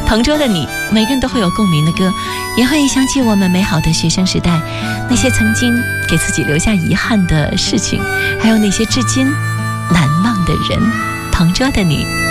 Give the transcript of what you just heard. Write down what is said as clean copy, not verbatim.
同桌的你，每个人都会有共鸣的歌，也会想起我们美好的学生时代，那些曾经给自己留下遗憾的事情，还有那些至今难忘的人。同桌的你。